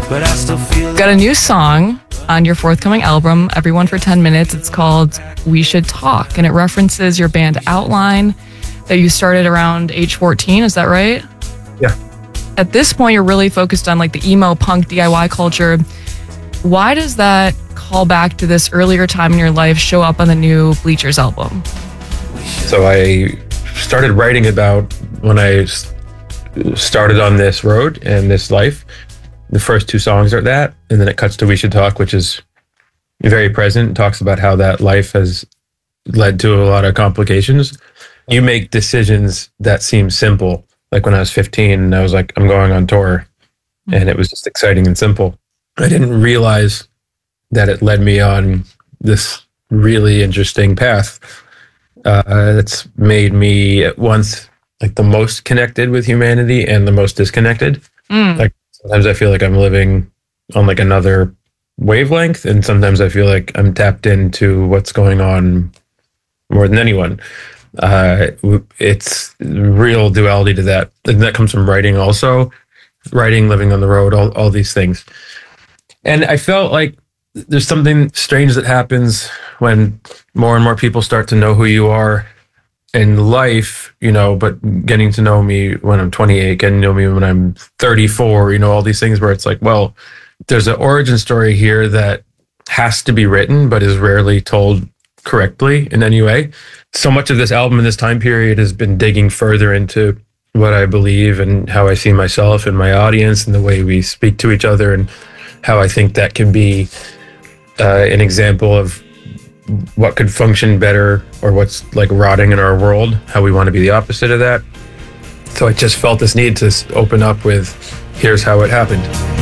but I still feel Got a new song on your forthcoming album, Everyone for 10 Minutes. It's called We Should Talk, and it references your band Outline that you started around age 14. Is that right? Yeah. At this point, you're really focused on like the emo punk DIY culture. Why does that call back to this earlier time in your life show up on the new Bleachers album? So I started writing about when I started on this road and this life. The first two songs are that, and then it cuts to We Should Talk, which is very present. It talks about how that life has led to a lot of complications. You make decisions that seem simple. Like when I was 15, I was like, I'm going on tour, and it was just exciting and simple. I didn't realize that it led me on this really interesting path that's made me at once like the most connected with humanity and the most disconnected. Like sometimes I feel like I'm living on like another wavelength, and sometimes I feel like I'm tapped into what's going on more than anyone. It's real duality to that, and that comes from writing also. Writing, living on the road, all these things. And I felt like there's something strange that happens when more and more people start to know who you are in life, you know, but getting to know me when I'm 28, getting to know me when I'm 34, you know, all these things where it's like, well, there's an origin story here that has to be written, but is rarely told correctly in any way. So much of this album in this time period has been digging further into what I believe and how I see myself and my audience and the way we speak to each other, and how I think that can be an example of what could function better, or what's like rotting in our world, how we want to be the opposite of that. So I just felt this need to open up with, here's how it happened.